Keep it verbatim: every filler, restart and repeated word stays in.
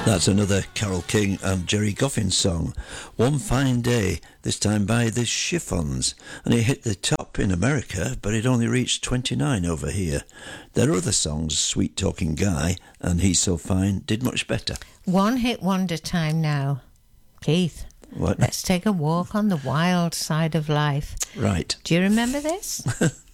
That's another Carole King and Gerry Goffin song. One Fine Day, this time by the Chiffons. And it hit the top in America, but it only reached twenty-nine over here. Their other songs, Sweet Talking Guy and He's So Fine, did much better. One hit wonder time now. Keith, what? Let's take a walk on the wild side of life. Right. Do you remember this?